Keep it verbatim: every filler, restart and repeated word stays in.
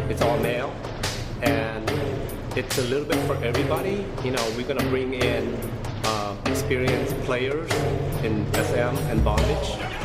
It's all male, and it's a little bit for everybody. You know, we're gonna bring in uh, experienced players in S M and bondage.